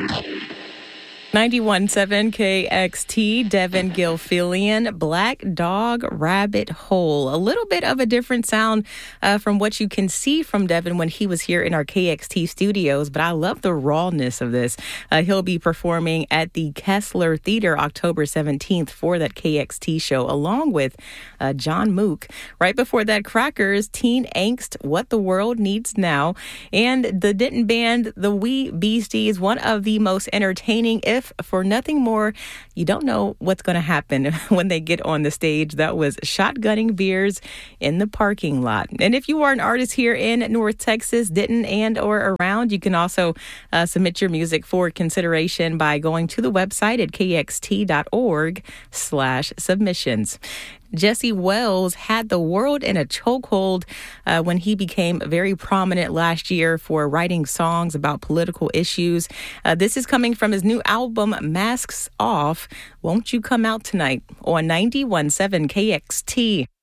91.7 KXT, Devin Gilfillian, Black Dog Rabbit Hole. A little bit of a different sound from what you can see from Devin when he was here in our KXT studios, but I love the rawness of this. He'll be performing at the Kessler Theater October 17th for that KXT show, along with John Mook. Right before that, Crackers, Teen Angst, What the World Needs Now, and the Denton band, the Wee Beasties, one of the most entertaining, if for nothing more, you don't know what's going to happen when they get on the stage. That was Shotgunning Beers in the Parking Lot. And if you are an artist here in North Texas, Denton and or around, you can also submit your music for consideration by going to the website at kxt.org/submissions. Jesse Wells had the world in a chokehold when he became very prominent last year for writing songs about political issues. This is coming from his new album, Masks Off. Won't You Come Out Tonight on 91.7 KXT.